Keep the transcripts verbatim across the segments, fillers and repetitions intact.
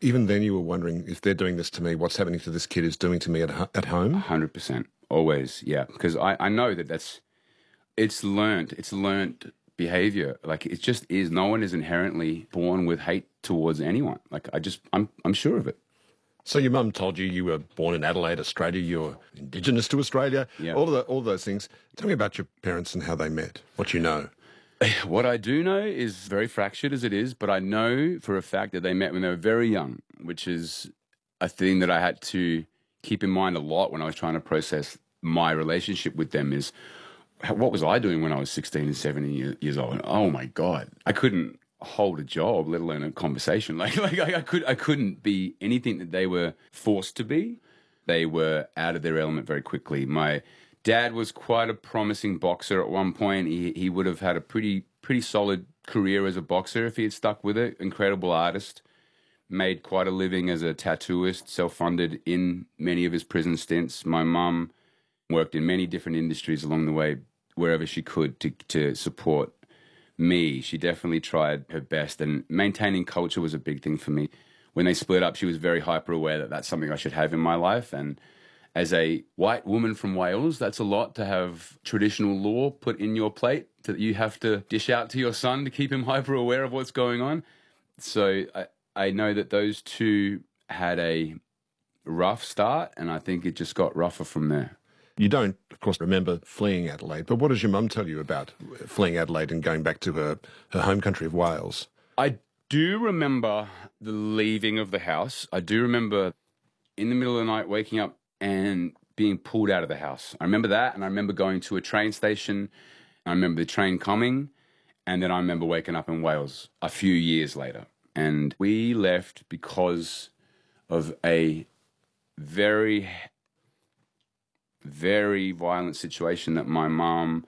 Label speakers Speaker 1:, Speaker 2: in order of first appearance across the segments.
Speaker 1: Even then you were wondering, if they're doing this to me, what's happening to this kid is doing to me at, ho- at home?
Speaker 2: one hundred percent. Always, yeah. Because I, I know that that's, it's learned, it's learned behavior. Like, it just is. No one is inherently born with hate towards anyone. Like, I just, I'm, I'm sure of it.
Speaker 1: So your mum told you you were born in Adelaide, Australia, you're Indigenous to Australia,
Speaker 2: Yeah.
Speaker 1: all, of the, all of those things. Tell me about your parents and how they met, what you know.
Speaker 2: What I do know is very fractured as it is, but I know for a fact that they met when they were very young, which is a thing that I had to keep in mind a lot when I was trying to process my relationship with them is, what was I doing when I was sixteen and seventeen years old? And oh my God, I couldn't hold a job, let alone a conversation. Like, like I, I could, I couldn't be anything that they were forced to be. They were out of their element very quickly. My dad was quite a promising boxer at one point. He he would have had a pretty pretty solid career as a boxer if he had stuck with it. Incredible artist. Made quite a living as a tattooist, self-funded in many of his prison stints. My mum worked in many different industries along the way, wherever she could to to support me. She definitely tried her best, and maintaining culture was a big thing for me. When they split up, she was very hyper aware that that's something I should have in my life. And as a white woman from Wales, that's a lot to have traditional law put in your plate that you have to dish out to your son to keep him hyper aware of what's going on. So I, I know that those two had a rough start, and I think it just got rougher from there.
Speaker 1: You don't, of course, remember fleeing Adelaide, but what does your mum tell you about fleeing Adelaide and going back to her, her home country of Wales?
Speaker 2: I do remember the leaving of the house. I do remember in the middle of the night waking up and being pulled out of the house. I remember that, and I remember going to a train station. I remember the train coming, and then I remember waking up in Wales a few years later. And we left because of a very, very violent situation that my mom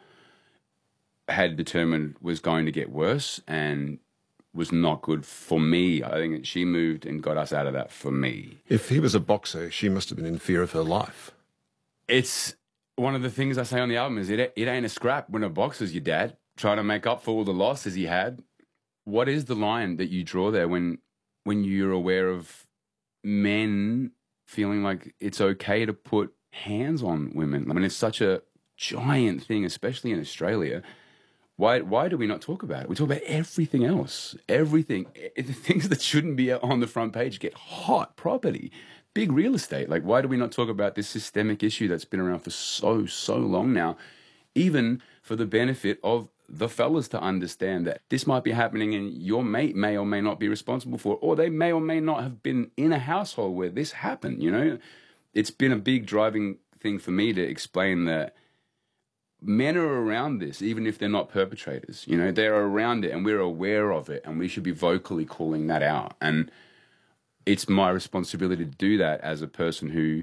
Speaker 2: had determined was going to get worse and was not good for me. I think she moved and got us out of that for me.
Speaker 1: If he was a boxer, she must have been in fear of her life.
Speaker 2: It's one of the things I say on the album is it, it ain't a scrap when a boxer's your dad, trying to make up for all the losses he had. What is the line that you draw there when when you're aware of men feeling like it's okay to put hands on women? I mean, it's such a giant thing, especially in Australia. Why why do we not talk about it? We talk about everything else. Everything. The things that shouldn't be on the front page get hot property, big real estate. Like, why do we not talk about this systemic issue that's been around for so, so long now, even for the benefit of the fellas to understand that this might be happening and your mate may or may not be responsible for it, or they may or may not have been in a household where this happened, you know? It's been a big driving thing for me to explain that men are around this, even if they're not perpetrators. You know, they're around it and we're aware of it, and we should be vocally calling that out. And it's my responsibility to do that as a person who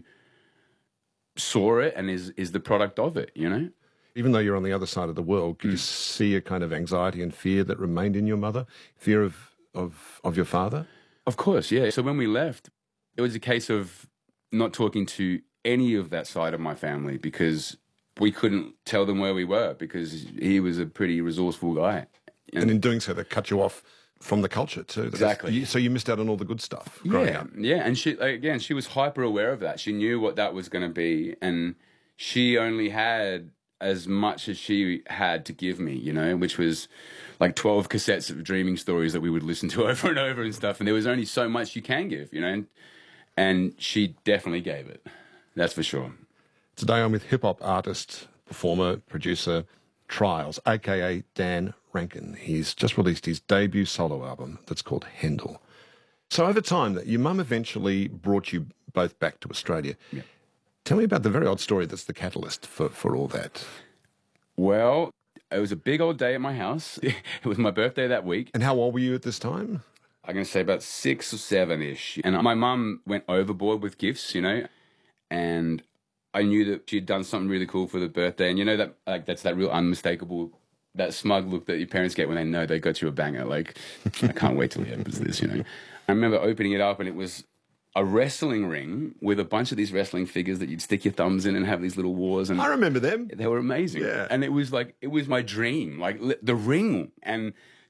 Speaker 2: saw it and is, is the product of it, you know?
Speaker 1: Even though you're on the other side of the world, could mm. you see a kind of anxiety and fear that remained in your mother? Fear of, of, of your father?
Speaker 2: Of course, yeah. So when we left, it was a case of not talking to any of that side of my family because we couldn't tell them where we were because he was a pretty resourceful guy.
Speaker 1: And, and in doing so, they cut you off from the culture too.
Speaker 2: Exactly.
Speaker 1: So you missed out on all the good stuff growing
Speaker 2: yeah,
Speaker 1: up.
Speaker 2: Yeah, and she, again, she was hyper aware of that. She knew what that was going to be, and she only had as much as she had to give me, you know, which was like twelve cassettes of dreaming stories that we would listen to over and over and stuff. And there was only so much you can give, you know, and, and she definitely gave it. That's for sure.
Speaker 1: Today I'm with hip-hop artist, performer, producer, Trials, a k a. Dan Rankin. He's just released his debut solo album that's called Hendel. So over time, your mum eventually brought you both back to Australia.
Speaker 2: Yeah.
Speaker 1: Tell me about the very odd story that's the catalyst for, for all that.
Speaker 2: Well, it was a big old day at my house. It was my birthday that week.
Speaker 1: And how old were you at this time?
Speaker 2: I'm going to say about six or seven-ish. And my mum went overboard with gifts, you know, and I knew that she'd done something really cool for the birthday. And you know that like that's that real unmistakable, that smug look that your parents get when they know they got you a banger. Like, I can't wait till he opens this, you know. I remember opening it up and it was a wrestling ring with a bunch of these wrestling figures that you'd stick your thumbs in and have these little wars. And
Speaker 1: I remember them.
Speaker 2: They were amazing.
Speaker 1: Yeah.
Speaker 2: And it was like, it was my dream, like the ring. And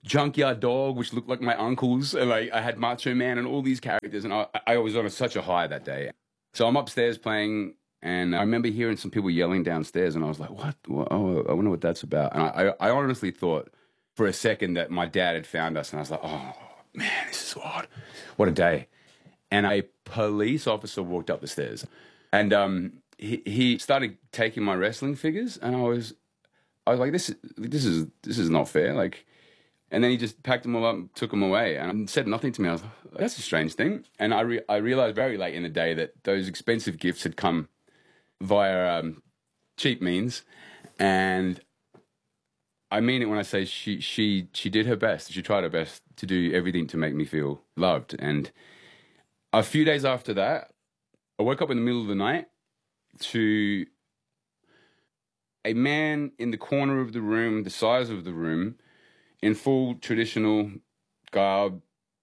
Speaker 2: Junkyard Dog, which looked like my uncles, and like I had Macho Man and all these characters, and I, I was on a, such a high that day. So I'm upstairs playing, and I remember hearing some people yelling downstairs, and I was like, "What? what? Oh, I wonder what that's about." And I, I, I honestly thought for a second that my dad had found us, and I was like, "Oh man, this is odd. What a day!" And a police officer walked up the stairs, and um, he he started taking my wrestling figures, and I was, I was like, "This, this is this is not fair." Like. And then he just packed them all up and took them away and said nothing to me. I was like, that's a strange thing. And I re- I realized very late in the day that those expensive gifts had come via um, cheap means. And I mean it when I say she, she, she did her best. She tried her best to do everything to make me feel loved. And a few days after that, I woke up in the middle of the night to a man in the corner of the room, the size of the room, in full traditional garb,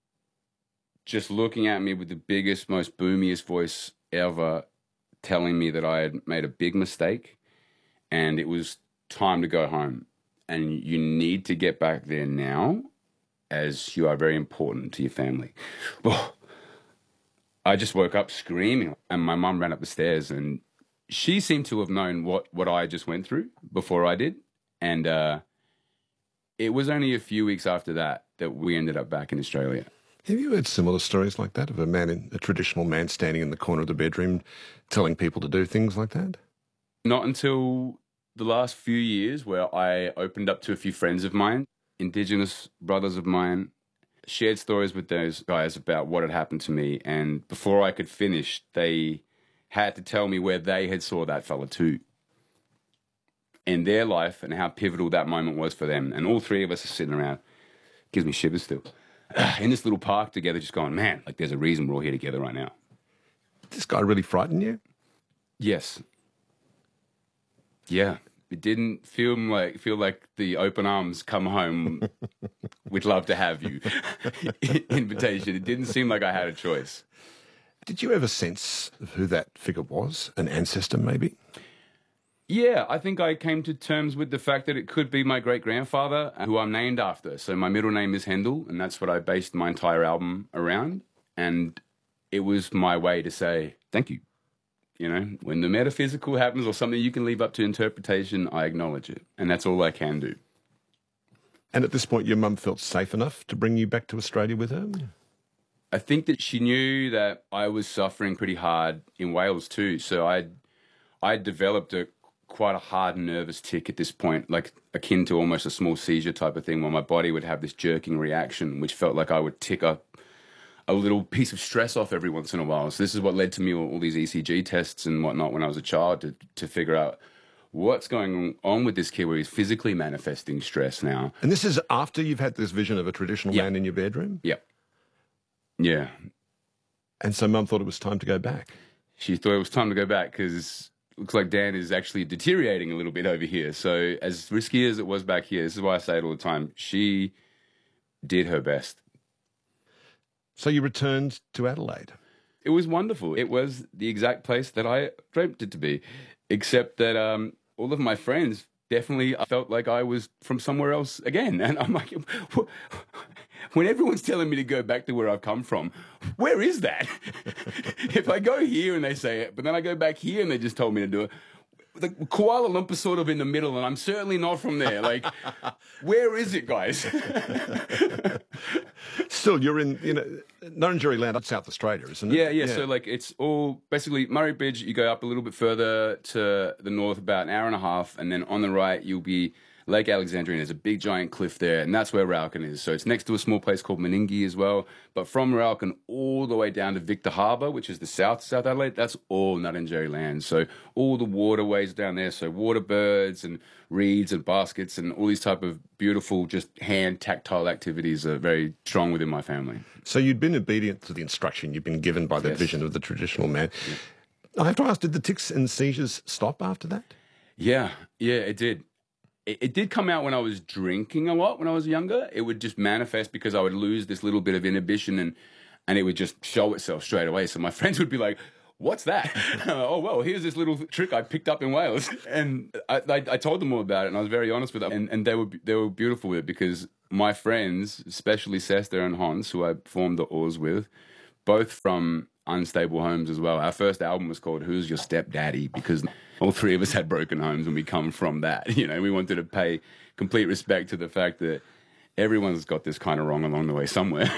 Speaker 2: just looking at me with the biggest, most boomiest voice ever, telling me that I had made a big mistake and it was time to go home. And you need to get back there now, as you are very important to your family. Oh, I just woke up screaming, and my mum ran up the stairs, and she seemed to have known what, what I just went through before I did. And, uh, it was only a few weeks after that that we ended up back in Australia.
Speaker 1: Have you heard similar stories like that of a man, in, a traditional man standing in the corner of the bedroom telling people to do things like that?
Speaker 2: Not until the last few years, where I opened up to a few friends of mine, Indigenous brothers of mine, shared stories with those guys about what had happened to me. And before I could finish, they had to tell me where they had saw that fella too, in their life, and how pivotal that moment was for them. And all three of us are sitting around, gives me shivers still, in this little park together, just going, man, like there's a reason we're all here together right now.
Speaker 1: Did this guy really frighten you?
Speaker 2: Yes. Yeah. It didn't feel like feel like the open arms come home, we'd love to have you invitation. It didn't seem like I had a choice.
Speaker 1: Did you ever sense of who that figure was? An ancestor, maybe?
Speaker 2: Yeah, I think I came to terms with the fact that it could be my great-grandfather, who I'm named after. So my middle name is Hendel, and that's what I based my entire album around. And it was my way to say, thank you. You know, when the metaphysical happens or something you can leave up to interpretation, I acknowledge it. And that's all I can do.
Speaker 1: And at this point, your mum felt safe enough to bring you back to Australia with her?
Speaker 2: I think that she knew that I was suffering pretty hard in Wales too. So I I developed a quite a hard nervous tick at this point, like akin to almost a small seizure type of thing, where my body would have this jerking reaction, which felt like I would tick up a little piece of stress off every once in a while. So this is what led to me all, all these E C G tests and whatnot when I was a child, to, to figure out what's going on with this kid, where he's physically manifesting stress now.
Speaker 1: And this is after you've had this vision of a traditional
Speaker 2: Yep.
Speaker 1: man in your bedroom?
Speaker 2: Yep. Yeah.
Speaker 1: And so mum thought it was time to go back.
Speaker 2: She thought it was time to go back because looks like Dan is actually deteriorating a little bit over here. So as risky as it was back here, this is why I say it all the time, she did her best.
Speaker 1: So you returned to Adelaide?
Speaker 2: It was wonderful. It was the exact place that I dreamt it to be, except that um, all of my friends definitely felt like I was from somewhere else again. And I'm like, when everyone's telling me to go back to where I've come from, where is that? If I go here and they say it, but then I go back here and they just told me to do it, the Kuala Lumpur sort of in the middle, and I'm certainly not from there. Like, where is it, guys?
Speaker 1: Still, you're in, you know, Nurrunjeri land, that's South Australia, isn't it?
Speaker 2: Yeah, yeah, yeah. So, like, it's all basically Murray Bridge. You go up a little bit further to the north, about an hour and a half, and then on the right, you'll be Lake Alexandria, and there's a big giant cliff there, and that's where Rauken is. So it's next to a small place called Meningie as well. But from Rauken all the way down to Victor Harbour, which is the south South Adelaide, that's all Nurrunjeri land. So all the waterways down there, so water birds and reeds and baskets and all these type of beautiful, just hand tactile activities are very strong within my family.
Speaker 1: So you'd been obedient to the instruction you'd been given by the
Speaker 2: Yes.
Speaker 1: vision of the traditional man. Yeah. I have to ask, did the tics and seizures stop after that?
Speaker 2: Yeah, yeah, it did. It, it did come out when I was drinking a lot when I was younger. It would just manifest because I would lose this little bit of inhibition, and and it would just show itself straight away. So my friends would be like, what's that? Oh, well, here's this little trick I picked up in Wales. And I, I, I told them all about it, and I was very honest with them. And, and they were they were beautiful with it, because my friends, especially Sester and Hans, who I formed the Oars with, both from unstable homes as well. Our first album was called Who's Your Stepdaddy? Because all three of us had broken homes, and we come from that. You know, we wanted to pay complete respect to the fact that everyone's got this kind of wrong along the way somewhere.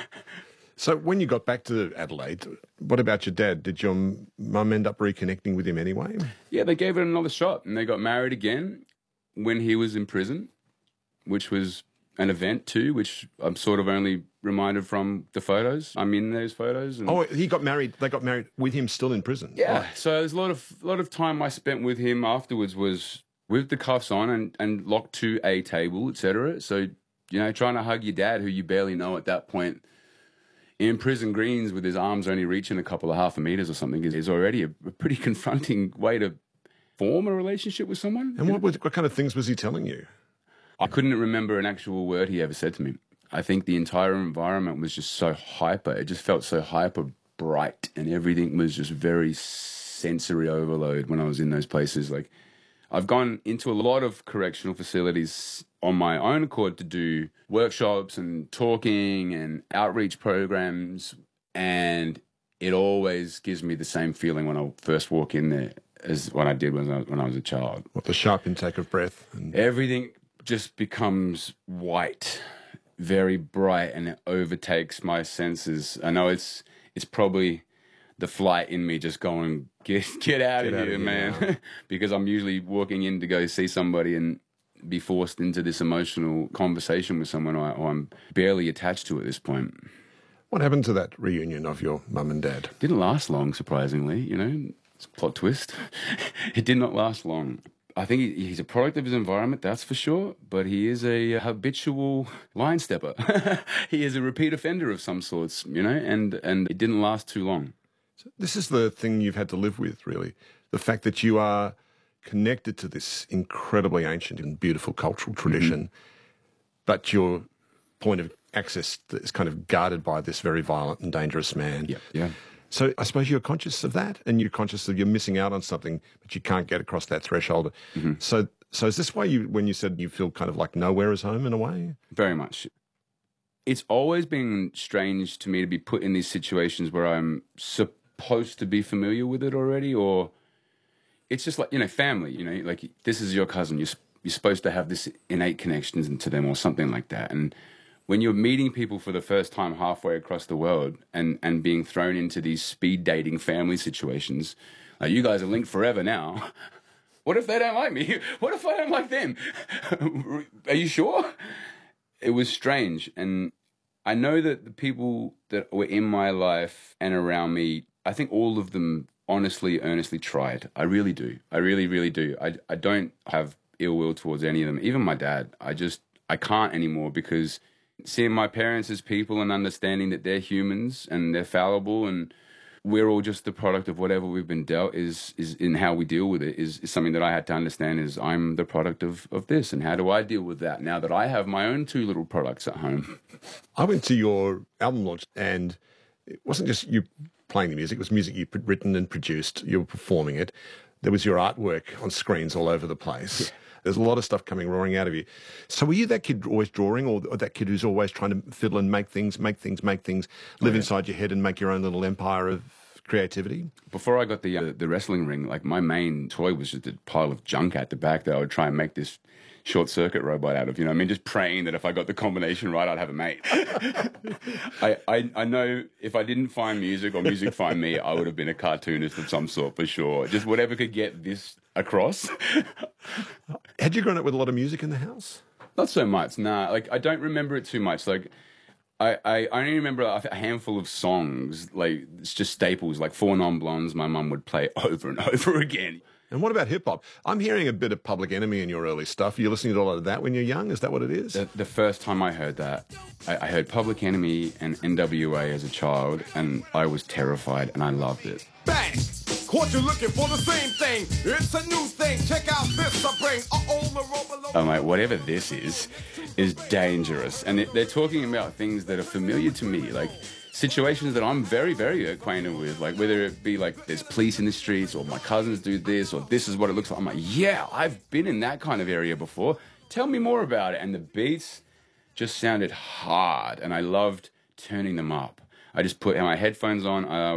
Speaker 1: So when you got back to Adelaide, what about your dad? Did your mum end up reconnecting with him anyway?
Speaker 2: Yeah, they gave it another shot, and they got married again when he was in prison, which was an event too, which I'm sort of only reminded from the photos. I'm in those photos. And
Speaker 1: oh, he got married. They got married with him still in prison.
Speaker 2: Yeah.
Speaker 1: Right.
Speaker 2: So there's a lot of a lot of time I spent with him afterwards was with the cuffs on and, and locked to a table, et cetera. So, you know, trying to hug your dad, who you barely know at that point, in prison greens with his arms only reaching a couple of half a meters or something, is, is already a, a pretty confronting way to form a relationship with someone.
Speaker 1: And what, was, what kind of things was he telling you?
Speaker 2: I couldn't remember an actual word he ever said to me. I think the entire environment was just so hyper. It just felt so hyper bright, and everything was just very sensory overload when I was in those places. Like, I've gone into a lot of correctional facilities on my own accord to do workshops and talking and outreach programs, and it always gives me the same feeling when I first walk in there as what I did when I, when I was a child.
Speaker 1: What, the sharp intake of breath? And
Speaker 2: everything just becomes white, very bright, and it overtakes my senses. I know it's it's probably the flight in me just going, get get out
Speaker 1: Get
Speaker 2: of
Speaker 1: out
Speaker 2: here,
Speaker 1: of here
Speaker 2: man. Because I'm usually walking in to go see somebody and be forced into this emotional conversation with someone I, or I'm barely attached to at this point.
Speaker 1: what happened to that reunion of your mum and dad?
Speaker 2: Didn't last long, surprisingly. You know, it's a plot twist. It did not last long. I think he, he's a product of his environment, that's for sure, but he is a habitual line stepper. He is a repeat offender of some sorts, you know, and, and it didn't last too long.
Speaker 1: So this is the thing you've had to live with, really. The fact that you are connected to this incredibly ancient and beautiful cultural tradition, mm-hmm. but your point of access is kind of guarded by this very violent and dangerous man.
Speaker 2: Yeah, yeah.
Speaker 1: So I suppose you're conscious of that, and you're conscious that you're missing out on something, but you can't get across that threshold. Mm-hmm. So, so is this why you, when you said you feel kind of like nowhere is home in a way?
Speaker 2: Very much. It's always been strange to me to be put in these situations where I'm supposed to be familiar with it already, or it's just like, you know, family. You know, like this is your cousin. You're you're supposed to have this innate connections to them, or something like that, and when you're meeting people for the first time halfway across the world and, and being thrown into these speed dating family situations, like, you guys are linked forever now. What if they don't like me? What if I don't like them? Are you sure? It was strange. And I know that the people that were in my life and around me, I think all of them honestly, earnestly tried. I really do. I really, really do. I, I don't have ill will towards any of them. Even my dad. I just, I can't anymore, because seeing my parents as people and understanding that they're humans and they're fallible and we're all just the product of whatever we've been dealt is is in how we deal with it is, is something that I had to understand. Is I'm the product of, of this, and how do I deal with that now that I have my own two little products at home?
Speaker 1: I went to your album launch, and it wasn't just you playing the music, it was music you'd written and produced, you were performing it. There was your artwork on screens all over the place. Yeah. There's a lot of stuff coming roaring out of you. So were you that kid always drawing, or, or that kid who's always trying to fiddle and make things, make things, make things, live oh, yeah. inside your head and make your own little empire of creativity? Before
Speaker 2: I got the uh, the wrestling ring, like, my main toy was just a pile of junk at the back that I would try and make this short circuit robot out of, you know what I mean? Just praying that if I got the combination right, I'd have a mate. I, I, I know if I didn't find music or music find me, I would have been a cartoonist of some sort for sure. Just whatever could get this across.
Speaker 1: Had you grown up with a lot of music in the house?
Speaker 2: Not so much, nah. Like, I don't remember it too much. Like, I, I only remember a handful of songs, like, it's just staples, like Four Non-Blondes my mum would play over and over again.
Speaker 1: And what about hip-hop? I'm hearing a bit of Public Enemy in your early stuff. You're listening to a lot of that when you're young? Is that what it is?
Speaker 2: The, the first time I heard that, I, I heard Public Enemy and N W A as a child, and I was terrified, and I loved it.
Speaker 3: Bang! Caught you looking for the same thing. It's a new thing. Check out this I bring. Uh-oh, the rope below.
Speaker 2: I'm like, whatever this is, is dangerous. And it, they're talking about things that are familiar to me, like situations that I'm very, very acquainted with, like whether it be like there's police in the streets or my cousins do this or this is what it looks like. I'm like, yeah, I've been in that kind of area before. Tell me more about it. And the beats just sounded hard and I loved turning them up. I just put my headphones on. I